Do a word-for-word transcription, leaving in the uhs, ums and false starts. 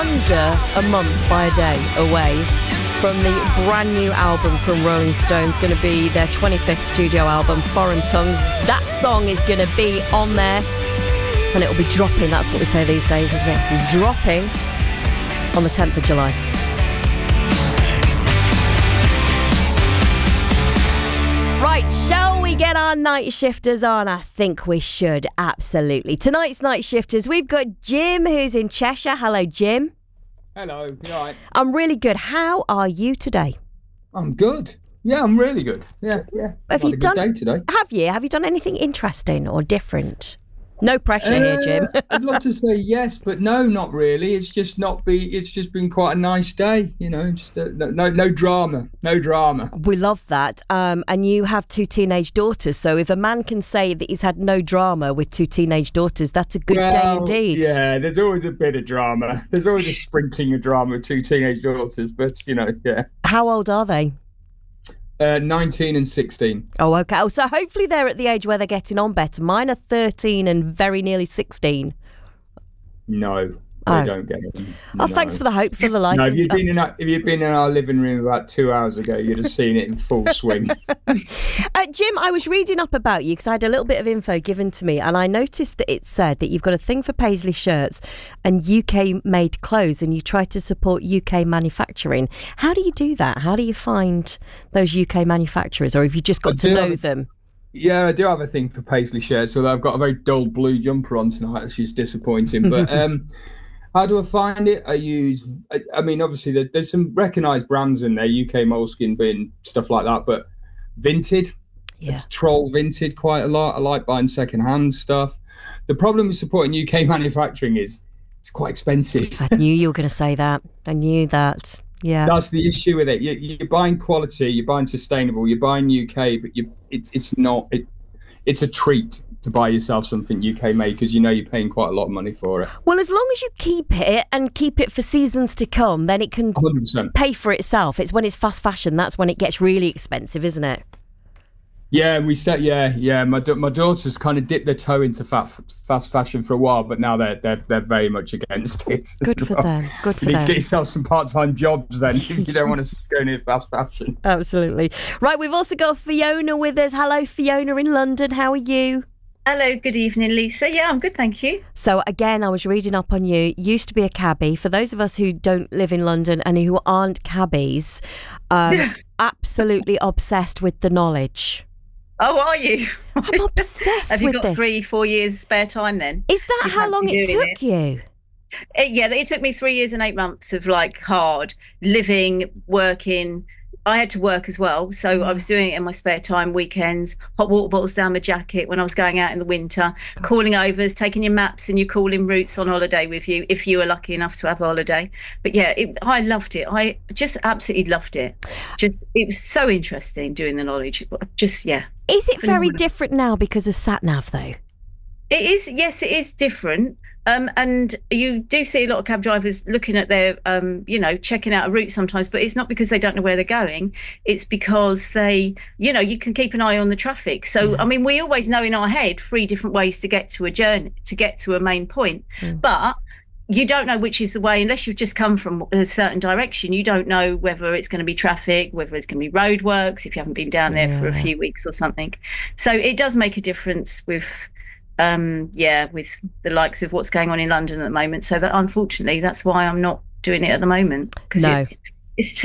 under a month by a day away from the brand new album from Rolling Stones, going to be their twenty-fifth studio album, Foreign Tongues. That song is going to be on there, and it'll be dropping. That's what we say these days, isn't it? Dropping on the tenth of July. Right, shall we get our night shifters on? I think we should, absolutely. Tonight's night shifters, we've got Jim, who's in Cheshire. Hello, Jim. Hello, you all right? I'm really good. How are you today? I'm good. Yeah, I'm really good. Yeah, yeah. Have Had you a done? good day today. Have you? Have you done anything interesting or different? No pressure Uh, here, Jim. I'd love to say yes, but no, not really. It's just not be. It's just been quite a nice day, you know. Just uh, no, no, no drama, no drama. We love that. Um, and you have two teenage daughters, so if a man can say that he's had no drama with two teenage daughters, that's a good well, day indeed. Yeah, there's always a bit of drama. There's always a sprinkling of drama with two teenage daughters, but you know, yeah. How old are they? Uh, nineteen and sixteen. Oh, okay. Oh, so hopefully they're at the age where they're getting on better. Mine are thirteen and very nearly sixteen. No, they Oh. don't get it. Oh, No. thanks for the hope for the life. No, if you'd been in our, if you'd been in our living room about two hours ago, you'd have seen it in full swing. Uh, Jim, I was reading up about you because I had a little bit of info given to me, and I noticed that it said that you've got a thing for Paisley shirts and U K-made clothes, and you try to support U K manufacturing. How do you do that? How do you find those U K manufacturers, or have you just got I to do know have- them? Yeah, I do have a thing for Paisley shirts, although I've got a very dull blue jumper on tonight, which is disappointing. But um, how do I find it? I use, I, I mean, obviously there, there's some recognised brands in there, U K Moleskin bin, stuff like that, but Vinted, Yeah. I troll Vinted quite a lot. I like buying second-hand stuff. The problem with supporting U K manufacturing is it's quite expensive. I knew you were going to say that. I knew that. Yeah. That's the issue with it. You, you're buying quality, you're buying sustainable, you're buying U K, but you, it's it's not. It, it's a treat to buy yourself something U K made because you know you're paying quite a lot of money for it. Well, as long as you keep it and keep it for seasons to come, then it can one hundred percent. pay for itself. It's when it's fast fashion, that's when it gets really expensive, isn't it? Yeah, we said yeah, yeah. My da- my daughters kind of dipped their toe into fat, fast fashion for a while, but now they're they're they're very much against it. as Good for well. them. Good for You need them. to get yourself some part-time jobs then if you don't want to go near fast fashion. Absolutely. Right, we've also got Fiona with us. Hello, Fiona in London. How are you? Hello, good evening, Lisa. Yeah, I'm good, thank you. So again, I was reading up on you. Used to be a cabbie. For those of us who don't live in London and who aren't cabbies, um, absolutely obsessed with the knowledge. Oh, are you? I'm obsessed Have you with got this. three, four years spare time then? Is that You how fancy long it doing took you? It, yeah, it took me three years and eight months of like hard living, working. I had to work as well, so I was doing it in my spare time, weekends, hot water bottles down my jacket when I was going out in the winter, calling overs, taking your maps and your calling routes on holiday with you if you were lucky enough to have a holiday. But yeah, it, I loved it. I just absolutely loved it. Just it was so interesting doing the knowledge. Just yeah. Is it very Phenomenal. different now because of SatNav though? It is, yes, it is different. Um, and you do see a lot of cab drivers looking at their, um, you know, checking out a route sometimes, but it's not because they don't know where they're going. It's because they, you know, you can keep an eye on the traffic. So, I mean, we always know in our head three different ways to get to a journey, to get to a main point. Mm. But you don't know which is the way unless you've just come from a certain direction. You don't know whether it's going to be traffic, whether it's going to be roadworks, if you haven't been down there for a Yeah. few weeks or something. So it does make a difference with um yeah with the likes of what's going on in London at the moment, so that unfortunately that's why I'm not doing it at the moment because No. it's it's